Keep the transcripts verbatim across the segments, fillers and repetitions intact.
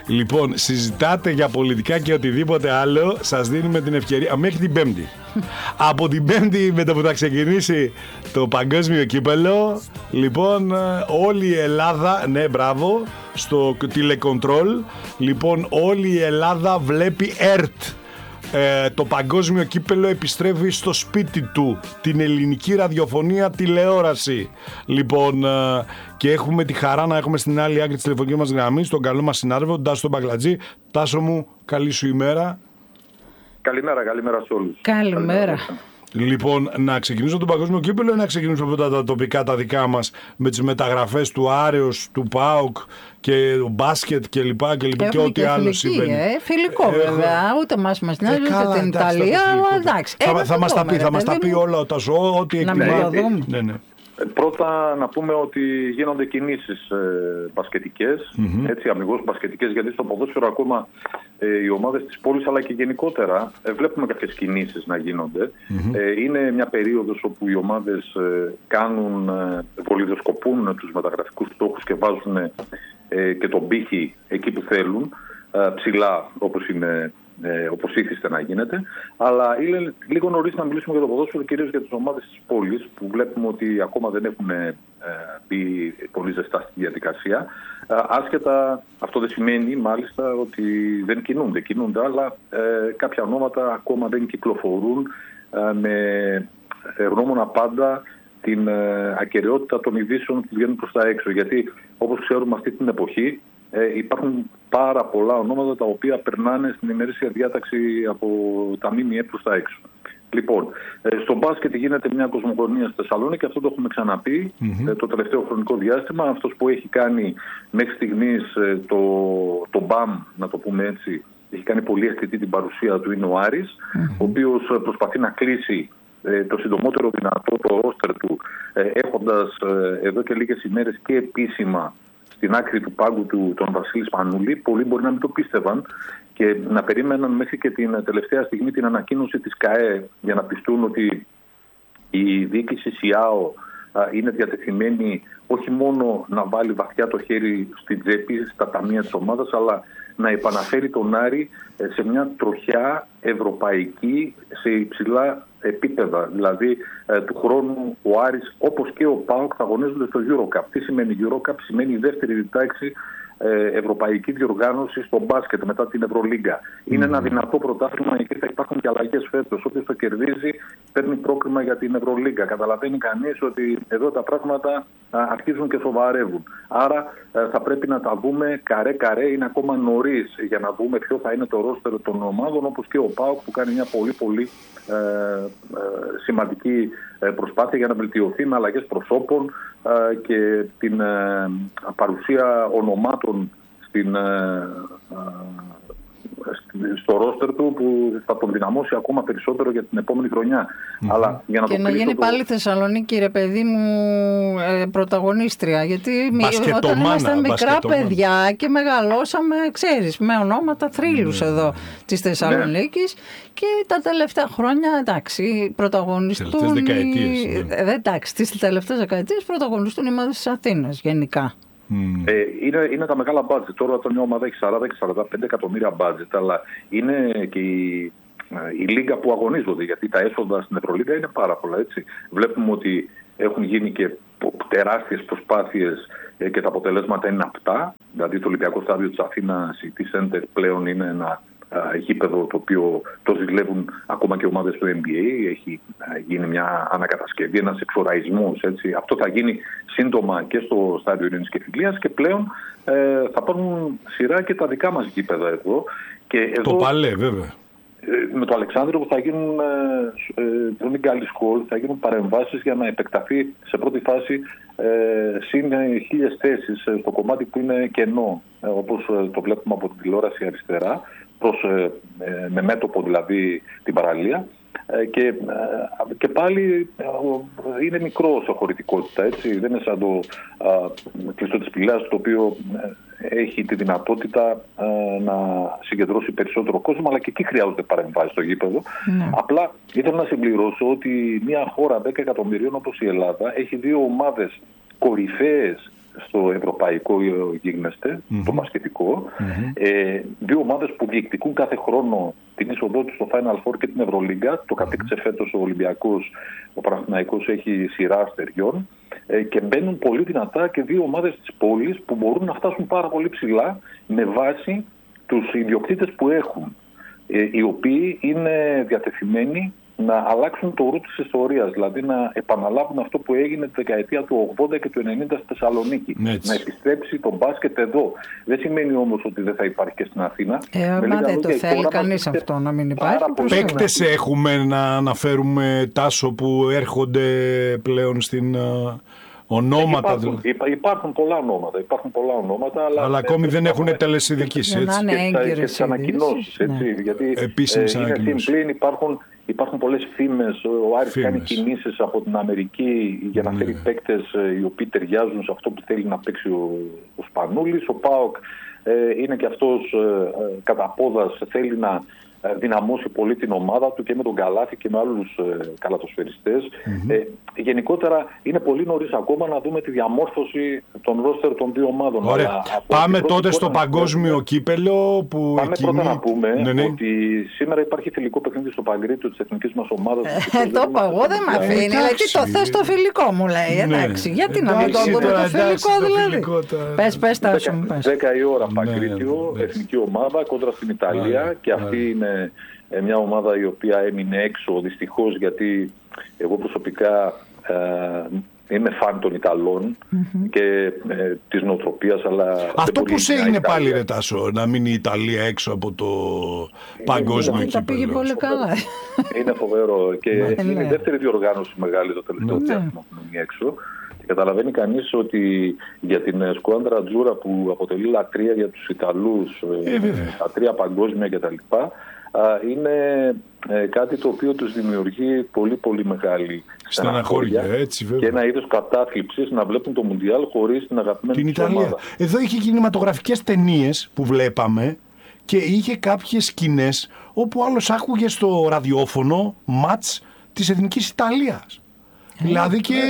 Λοιπόν, συζητάτε για πολιτικά και οτιδήποτε άλλο, σας δίνουμε την ευκαιρία μέχρι την Πέμπτη. Από την Πέμπτη, με το που θα ξεκινήσει το παγκόσμιο κύπελο, λοιπόν, όλη η Ελλάδα, ναι, μπράβο, στο τηλεκοντρόλ, λοιπόν, όλη η Ελλάδα βλέπει ΕΡΤ. Ε, το παγκόσμιο κύπελο επιστρέφει στο σπίτι του, την ελληνική ραδιοφωνία τηλεόραση. Λοιπόν, ε, και έχουμε τη χαρά να έχουμε στην άλλη άκρη της τηλεφωνικής μας γραμμής τον καλό μας συνάδελφο, τον Τάσο τον Μπαγκλατζή. Τάσο μου, καλή σου ημέρα. Καλημέρα, καλημέρα σε όλους. Καλημέρα. Λοιπόν, να ξεκινήσω τον παγκόσμιο κύπελο ή να ξεκινήσουμε πρώτα τα τοπικά τα δικά μας με τις μεταγραφές του Άρεος, του ΠΑΟΚ και του μπάσκετ και λοιπά και, λοιπά, και ό,τι άλλο συμβαίνει. Ε, φιλικό ε, βέβαια, ούτε μας μας νοιάζει ε, ούτε την Ιταλία, αλλά εντάξει. Θα, θα μας τα πει, θα μας τα πει όλα ο Τάσο, ό,τι εκτιμάει. Ναι, ναι. Πρώτα να πούμε ότι γίνονται κινήσεις ε, μπασκετικές, mm-hmm. έτσι αμιγώς μπασκετικές, γιατί στο ποδόσφαιρο ακόμα ε, οι ομάδες της πόλης αλλά και γενικότερα ε, βλέπουμε κάποιες κινήσεις να γίνονται. Mm-hmm. Ε, είναι μια περίοδος όπου οι ομάδες ε, κάνουν, ε, πολυδοσκοπούν τους μεταγραφικούς στόχους και βάζουν ε, και τον πύχη εκεί που θέλουν, ε, ψηλά όπως είναι. Ε, όπως ήθιστε να γίνεται, αλλά είναι λίγο νωρίς να μιλήσουμε για το ποδόσφαιρο, κυρίως για τις ομάδες της πόλης που βλέπουμε ότι ακόμα δεν έχουν ε, μπει πολύ ζεστά στη διαδικασία. Ε, άσχετα, αυτό δεν σημαίνει μάλιστα ότι δεν κινούνται, κινούνται αλλά ε, κάποια ονόματα ακόμα δεν κυκλοφορούν ε, με γνώμονα πάντα την ε, ακεραιότητα των ειδήσεων που βγαίνουν προς τα έξω. Γιατί όπως ξέρουμε αυτή την εποχή Ε, υπάρχουν πάρα πολλά ονόματα τα οποία περνάνε στην ημερήσια διάταξη από τα ΜΜΕ προς τα έξω. Λοιπόν, ε, στο μπάσκετ γίνεται μια κοσμογονία στη Θεσσαλονίκη, αυτό το έχουμε ξαναπεί mm-hmm. ε, το τελευταίο χρονικό διάστημα. Αυτός που έχει κάνει μέχρι στιγμής ε, το, το μπαμ, να το πούμε έτσι, έχει κάνει πολύ αισθητή την παρουσία του, είναι ο Άρης, mm-hmm. ο οποίος προσπαθεί να κλείσει ε, το συντομότερο δυνατό το ρόστερ του, ε, έχοντας ε, εδώ και λίγες ημέρες και επίσημα στην άκρη του πάγκου του τον Βασίλη Σπανούλη. Πολλοί μπορεί να μην το πίστευαν και να περίμεναν μέχρι και την τελευταία στιγμή την ανακοίνωση της ΚΑΕ για να πιστούν ότι η διοίκηση ΣΙΑΟ είναι διατεθειμένη όχι μόνο να βάλει βαθιά το χέρι στην τσέπη, στα ταμεία της ομάδας, αλλά να επαναφέρει τον Άρη σε μια τροχιά ευρωπαϊκή σε υψηλά επίπεδα. Δηλαδή ε, του χρόνου ο Άρης όπως και ο ΠΑΟΚ θα αγωνίζονται στο EuroCup. Τι σημαίνει EuroCup? Σημαίνει η δεύτερη τάξη ε, ευρωπαϊκή διοργάνωση στο μπάσκετ μετά την Ευρωλίγκα. Mm. Είναι ένα δυνατό πρωτάθλημα, εκεί θα υπάρχουν και αλλαγές φέτος. Όποιος το κερδίζει παίρνει πρόκριμα για την Ευρωλίγκα. Καταλαβαίνει κανείς ότι εδώ τα πράγματα α, αρχίζουν και σοβαρεύουν. Άρα ε, θα πρέπει να τα δούμε καρέ-καρέ. Είναι ακόμα νωρίς για να δούμε ποιο θα είναι το ρόστερ των ομάδων, όπως και ο ΠΑΟΚ που κάνει μια πολύ πολύ ε, ε, σημαντική προσπάθεια για να βελτιωθεί με αλλαγές προσώπων ε, και την ε, παρουσία ονομάτων στην, ε, ε, στο ρόστερ του που θα τον δυναμώσει ακόμα περισσότερο για την επόμενη χρονιά. Mm-hmm. Αλλά, για να και το να γίνει το... πάλι Θεσσαλονίκη, ρε παιδί μου, ε, πρωταγωνίστρια. Γιατί όταν ήμασταν μικρά παιδιά και μεγαλώσαμε, ξέρεις, με ονόματα θρύλους mm. εδώ της Θεσσαλονίκης. Ναι. Και τα τελευταία χρόνια, εντάξει, πρωταγωνιστούν. Τελευταίες δεκαετίες. Ναι. Ε, εντάξει, τις τελευταίες δεκαετίες πρωταγωνιστούν οι ομάδες της Αθήνας γενικά. Mm. Ε, είναι, είναι τα μεγάλα μπάτζετ. Τώρα όταν μια ομάδα έχει σαράντα και σαράντα πέντε εκατομμύρια μπάτζετ, αλλά είναι και η, η λίγα που αγωνίζονται, γιατί τα έσοδα στην Ευρωλίγκα είναι πάρα πολλά. Έτσι. Βλέπουμε ότι έχουν γίνει και τεράστιες προσπάθειες ε, και τα αποτελέσματα είναι απτά. Δηλαδή το Ολυμπιακό Στάδιο της Αθήνας, η City Center πλέον είναι ένα γήπεδο το οποίο το ζηλεύουν ακόμα και ομάδες του N B A. Έχει γίνει μια ανακατασκευή, ένας εξοραϊσμός. Έτσι. Αυτό θα γίνει σύντομα και στο Στάδιο Ειρήνης και Φιλίας και πλέον ε, θα πάρουν σειρά και τα δικά μας γήπεδα εδώ. Και εδώ το Παλέ βέβαια. Με το Αλεξάνδριο που θα γίνουν ε, ε, Γκάλης-Χολ, θα γίνουν παρεμβάσεις για να επεκταθεί σε πρώτη φάση ε, συν χίλιες θέσεις στο κομμάτι που είναι κενό, ε, όπως το βλέπουμε από την τηλεόραση αριστερά, προς, ε, ε, με μέτωπο δηλαδή την παραλία. Ε, και, ε, και πάλι ε, είναι μικρό σε χωρητικότητα, έτσι. Δεν είναι σαν το ε, κλειστό της Πηλάς, το οποίο ε, έχει τη δυνατότητα ε, να συγκεντρώσει περισσότερο κόσμο, αλλά και εκεί χρειάζονται παρεμβάσεις στο γήπεδο. Ναι. Απλά ήθελα να συμπληρώσω ότι μια χώρα δέκα εκατομμυρίων όπως η Ελλάδα έχει δύο ομάδες κορυφαίες στο ευρωπαϊκό γίγνεσθε, mm-hmm. το μπασκετικό. Mm-hmm. Ε, δύο ομάδες που διεκδικούν κάθε χρόνο την είσοδό τους στο Final Four και την Ευρωλίγκα. Το κατέκτησε mm-hmm. φέτος ο Ολυμπιακός, ο Παναθηναϊκός έχει σειρά αστεριών. Ε, και μπαίνουν πολύ δυνατά και δύο ομάδες της πόλης που μπορούν να φτάσουν πάρα πολύ ψηλά με βάση τους ιδιοκτήτες που έχουν, ε, οι οποίοι είναι διατεθειμένοι να αλλάξουν το ρου της ιστορίας, δηλαδή να επαναλάβουν αυτό που έγινε τη δεκαετία του ογδόντα και του ενενήντα στη Θεσσαλονίκη. Έτσι. Να επιστρέψει το μπάσκετ εδώ. Δεν σημαίνει όμως ότι δεν θα υπάρχει και στην Αθήνα. Ε, μα δεν το θέλει κανείς αυτό να μην υπάρχει. Παίκτες έχουμε να αναφέρουμε, Τάσο, που έρχονται πλέον στην... Ονόματα. Υπάρχουν, υπά, υπάρχουν πολλά ονόματα. Υπάρχουν πολλά ονόματα αλλά, αλλά ακόμη δεν έχουν τελεσυνδικήσει. Και τις ανακοινώσεις. Ναι. Γιατί επίσημες ε, είναι συμπλήν, υπάρχουν, υπάρχουν πολλές φήμες. Ο Άρης κάνει κινήσεις από την Αμερική για να ναι. φέρει παίκτες οι οποίοι ταιριάζουν σε αυτό που θέλει να παίξει ο, ο Σπανούλης. Ο ΠΑΟΚ ε, είναι και αυτός ε, κατά πόδας, θέλει να δυναμώσει πολύ την ομάδα του και με τον Καλάθι και με άλλους ε, καλαθοσφαιριστές. Mm-hmm. Ε, γενικότερα είναι πολύ νωρίς ακόμα να δούμε τη διαμόρφωση των ρόστερ των δύο ομάδων. Ωραία. Αλλά, πάμε τότε στο παγκόσμιο να... κύπελο που Πάμε εκείνη... πρώτα να πούμε ναι, ναι. ότι σήμερα υπάρχει φιλικό παιχνίδι στο Παγκρίτιο της εθνικής μας ομάδας. Ε, το είπα εγώ, δεν με αφήνει. Γιατί το θες το φιλικό μου λέει. Εντάξει, γιατί να μην το δούμε το φιλικό δηλαδή. Πες, πες Τάσο μου. δέκα η ώρα Παγκρίτιο, εθνική ομάδα κόντρα στην Ιταλία και αυτή είναι μια ομάδα η οποία έμεινε έξω δυστυχώς, γιατί εγώ προσωπικά ε, είμαι φαν των Ιταλών mm-hmm. και ε, της νοοτροπίας, αλλά... Αυτό πώς έγινε πάλι ρε Τάσο, να μείνει η Ιταλία έξω από το είναι, παγκόσμιο κύπελλο? Τα πήγε πολύ καλά. Είναι φοβερό και είναι ναι. η δεύτερη διοργάνωση μεγάλη το τελευταίο ναι. διάστημα που μείνει έξω. Καταλαβαίνει κανείς ότι για την σκουάντρα Τζούρα που αποτελεί λατρεία για τους Ιταλούς, ε, λατρεία παγκόσμια κτλ., είναι ε, κάτι το οποίο τους δημιουργεί πολύ πολύ μεγάλη στεναχώρια και ένα είδος κατάθλιψης να βλέπουν το Μουντιάλ χωρίς την αγαπημένη την Ιταλία. ομάδα. Εδώ είχε κινηματογραφικές ταινίες που βλέπαμε και είχε κάποιες σκηνές όπου άλλος άκουγε στο ραδιόφωνο μάτς της Εθνικής Ιταλίας. Δηλαδή και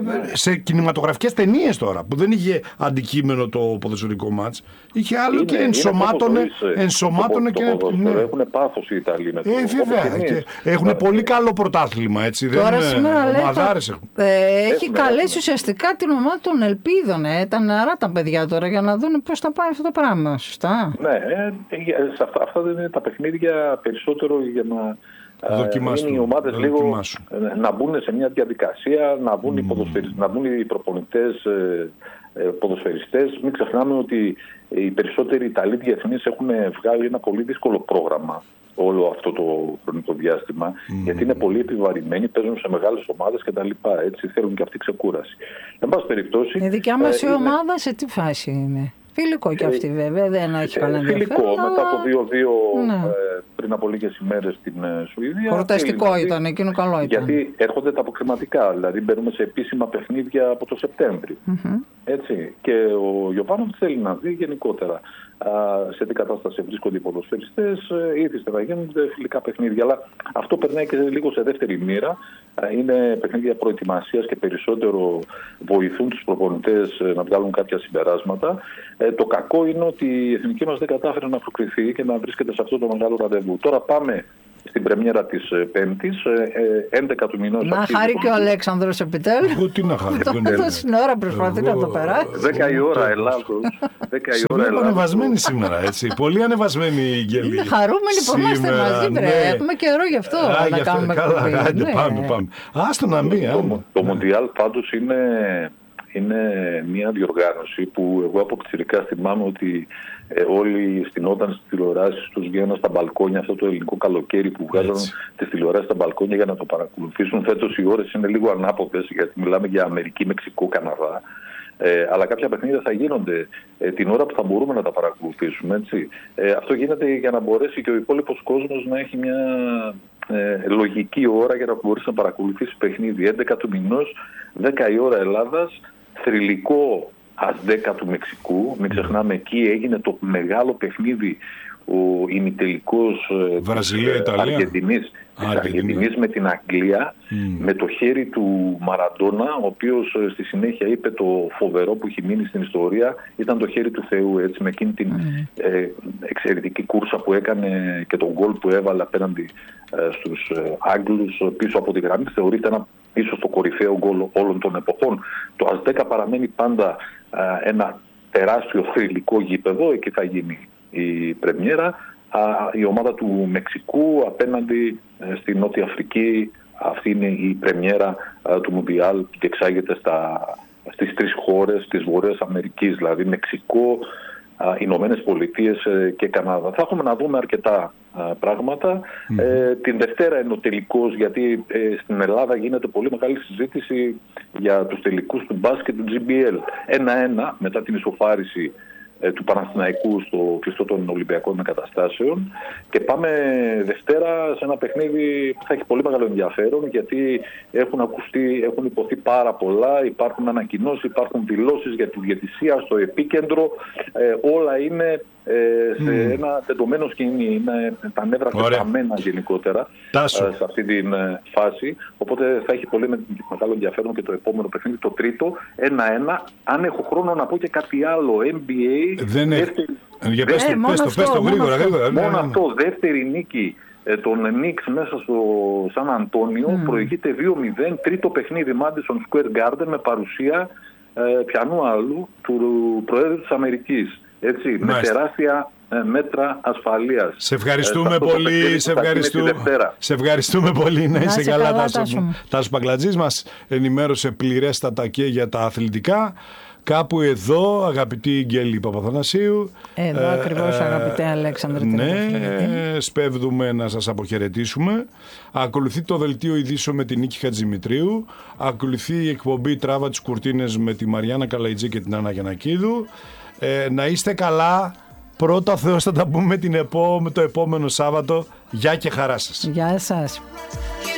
σε κινηματογραφικές ταινίες τώρα που δεν είχε αντικείμενο το ποδοσφαιρικό μάτς, είχε άλλο είναι, και ενσωμάτωνε, είναι ενσωμάτωνε το, και... Το ναι. Έχουν πάθος οι Ιταλοί με το ε, βέβαια, και έχουν πολύ καλό πρωτάθλημα, έτσι. Τώρα δεν σήμερα είναι, λέει, έχουν. Ε, έχει καλέσει ουσιαστικά την ομάδα των Ελπίδων, ε, τα νεαρά τα παιδιά τώρα, για να δουν πώς θα πάει αυτό το πράγμα, σωστά? Ναι, ε, ε, αυτά, αυτά δεν είναι τα παιχνίδια περισσότερο για να... Είναι οι ομάδες λίγο να μπουν σε μια διαδικασία, να μπουν, mm. οι, να μπουν οι προπονητές ε, ε, ποδοσφαιριστές. Μην ξεχνάμε ότι οι περισσότεροι Ιταλοί διεθνείς έχουν βγάλει ένα πολύ δύσκολο πρόγραμμα όλο αυτό το χρονικό διάστημα, mm. γιατί είναι πολύ επιβαρημένοι, παίζουν σε μεγάλες ομάδες κτλ. Έτσι θέλουν και αυτή ξεκούραση. Εν πάση περιπτώσει. Η δικιά μας ε, η ομάδα είναι... σε τι φάση είναι? Φιλικό κι αυτή βέβαια, δεν έχει κανένα ενδιαφέρον. Φιλικό, αλλά... μετά το δύο δύο ναι. ε, πριν από λίγες ημέρες στην ε, Σουηδία. Χορταστικό δηλαδή, ήταν, εκείνο καλό ήταν. Γιατί έρχονται τα αποκριματικά, δηλαδή μπαίνουμε σε επίσημα παιχνίδια από το Σεπτέμβρη. Mm-hmm. Έτσι. Και ο Γιωβάνοβιτς θέλει να δει γενικότερα α, σε τι κατάσταση βρίσκονται οι ποδοσφαιριστές, ήθιστε να γίνονται φιλικά παιχνίδια. Αλλά αυτό περνάει και λίγο σε δεύτερη μοίρα. Είναι παιχνίδια προετοιμασίας και περισσότερο βοηθούν τους προπονητές να βγάλουν κάποια συμπεράσματα. Ε, το κακό είναι ότι η εθνική μας δεν κατάφερε να προκριθεί και να βρίσκεται σε αυτό το μεγάλο ραντεβού. Τώρα πάμε στην πρεμιέρα της Πέμπτης, έντεκα του μηνός. Να χάρη και ο Αλέξανδρος επιτέλους. Εγώ τι να χάρη. Τόση ώρα προσπαθεί να το περάσει. δέκα η ώρα Ελλάδος. Πολύ ανεβασμένη σήμερα, έτσι. Πολύ ανεβασμένη η Γελή. Είναι χαρούμενοι που είμαστε μαζί, βρε. Έχουμε καιρό γι' αυτό να κάνουμε εκπομπή. Πάμε, πάμε. Άστο να μην. Το Μουντιάλ πάντως είναι... Είναι μια διοργάνωση που εγώ από πιτσιρικά θυμάμαι ότι ε, όλοι στηνόταν στις τηλεοράσεις τους, βγαίναν στα μπαλκόνια αυτό το ελληνικό καλοκαίρι που βγάζαν τις τηλεοράσεις στα μπαλκόνια για να το παρακολουθήσουν. Φέτος οι ώρες είναι λίγο ανάποδες, γιατί μιλάμε για Αμερική, Μεξικό, Καναδά. Ε, αλλά κάποια παιχνίδια θα γίνονται ε, την ώρα που θα μπορούμε να τα παρακολουθήσουμε. Έτσι. Ε, αυτό γίνεται για να μπορέσει και ο υπόλοιπος κόσμος να έχει μια ε, λογική ώρα για να μπορέσει να παρακολουθήσει παιχνίδι. έντεκα του μηνός, δέκα η ώρα Ελλάδας, θρυλικό ας δέκα του Μεξικού. Μην ξεχνάμε, εκεί έγινε το μεγάλο παιχνίδι ο ημιτελικός Αργεντινής, της Αργεντινής με την Αγγλία, mm. με το χέρι του Μαραντόνα, ο οποίος στη συνέχεια είπε το φοβερό που έχει μείνει στην ιστορία, ήταν το χέρι του Θεού, έτσι, με εκείνη την mm. ε, εξαιρετική κούρσα που έκανε και τον γκολ που έβαλε απέναντι ε, στους ε, Άγγλους πίσω από τη γραμμή. Θεωρείται ένα ίσως το κορυφαίο γκολ όλων των εποχών. Το Αζτέκα παραμένει πάντα ε, ένα τεράστιο θρυλικό γήπεδο, εκεί θα γίνει η πρεμιέρα. Η ομάδα του Μεξικού απέναντι στη Νότια Αφρική, αυτή είναι η πρεμιέρα του Μουντιάλ που διεξάγεται στα, στις τρεις χώρες της Βορειάς Αμερικής, δηλαδή Μεξικό, Ηνωμένες Πολιτείες και Καναδά. Θα έχουμε να δούμε αρκετά πράγματα. Mm. Ε, την Δευτέρα είναι ο τελικός, γιατί ε, στην Ελλάδα γίνεται πολύ μεγάλη συζήτηση για τους τελικούς του μπάσκετ του τζι μπι ελ. ένα-ένα μετά την ισοφάριση του Παναθηναϊκού στο κλειστό των Ολυμπιακών Εγκαταστάσεων, και πάμε Δευτέρα σε ένα παιχνίδι που θα έχει πολύ μεγάλο ενδιαφέρον, γιατί έχουν ακουστεί, έχουν υποθεί πάρα πολλά, υπάρχουν ανακοινώσεις, υπάρχουν δηλώσεις για τη διαιτησία στο επίκεντρο, ε, όλα είναι ε, σε mm. ένα τεντωμένο σκηνή, είναι τα νεύρα τεταμένα γενικότερα ε, σε αυτή τη ε, φάση, οπότε θα έχει πολύ μεγάλο ενδιαφέρον και το επόμενο παιχνίδι, το τρίτο, ένα-ένα. Αν έχω χρόνο να πω και κάτι άλλο, εν μπι έι. Δεν έχει. Για πες το, πες το, πες το γρήγορα. Μόνο αυτό, δεύτερη νίκη των Knicks μέσα στο Σαν Αντώνιο, mm. προηγείται δύο μηδέν, τρίτο παιχνίδι Madison Square Garden με παρουσία ε, πιανού άλλου του Προέδρου της Αμερικής. Έτσι, με τεράστια ε, μέτρα ασφαλείας. Σε ευχαριστούμε ε, πολύ, σε ευχαριστούμε, σε ευχαριστούμε πολύ. Να είσαι καλά, Τάσο. Τάσο Παγκλατζής μας ενημέρωσε πληρέστατα και για τα αθλητικά. Κάπου εδώ, αγαπητή Γκέλη Παπαθανασίου. Εδώ ε, ακριβώς, ε, αγαπητέ Αλέξανδρε. Ναι, ε, σπέβδουμε να σας αποχαιρετήσουμε. Ακολουθεί το δελτίο ειδήσεων με την Νίκη Χατζημητρίου. Ακολουθεί η εκπομπή Τράβα τις Κουρτίνες με τη Μαριάννα Καλαϊτζή και την Άννα Γιαννακίδου. Ε, να είστε καλά. Πρώτα Θεός θα τα πούμε την επό, το επόμενο Σάββατο. Γεια και χαρά σας. Γεια σας.